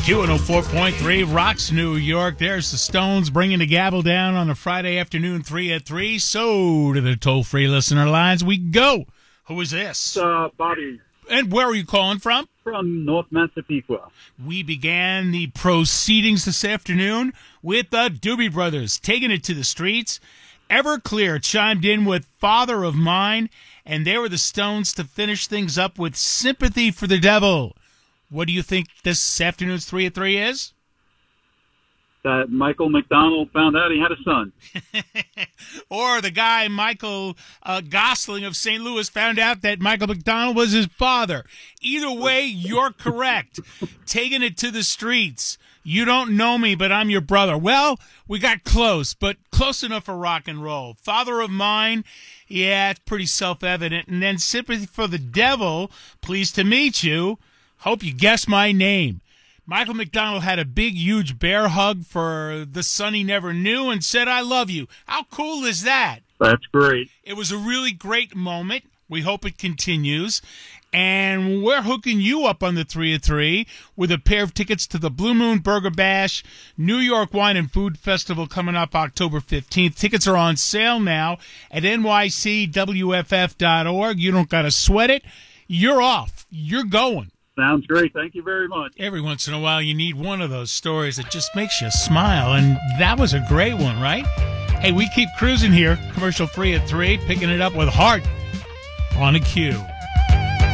Q104.3 rocks New York. There's the Stones bringing the gavel down on a Friday afternoon, 3 at 3. So to the toll-free listener lines we go. Who is this? Bobby. And where are you calling from? From North Massapequa. We began the proceedings this afternoon with the Doobie Brothers taking it to the streets. Everclear chimed in with Father of Mine, and they were the Stones to finish things up with Sympathy for the Devil. What do you think this afternoon's 3 at 3 is? That Michael McDonald found out he had a son. Or the guy, Michael Gosling of St. Louis, found out that Michael McDonald was his father. Either way, you're correct. Taking it to the streets. You don't know me, but I'm your brother. Well, we got close, but close enough for rock and roll. Father of Mine, yeah, it's pretty self-evident. And then Sympathy for the Devil, pleased to meet you. Hope you guessed my name. Michael McDonald had a big, huge bear hug for the son he never knew and said, I love you. How cool is that? That's great. It was a really great moment. We hope it continues. And we're hooking you up on the 3 at 3 with a pair of tickets to the Blue Moon Burger Bash New York Wine and Food Festival coming up October 15th. Tickets are on sale now at nycwff.org. You don't got to sweat it. You're off. You're going. Sounds great. Thank you very much. Every once in a while, you need one of those stories that just makes you smile, and that was a great one, right? Hey, we keep cruising here, commercial free at 3, picking it up with heart on a Q.